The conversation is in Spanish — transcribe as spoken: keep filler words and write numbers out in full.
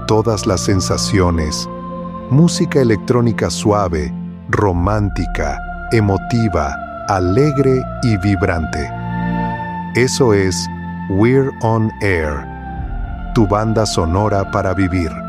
todas las sensaciones, música electrónica suave, romántica, emotiva, alegre y vibrante. Eso es We're on Air, tu banda sonora para vivir.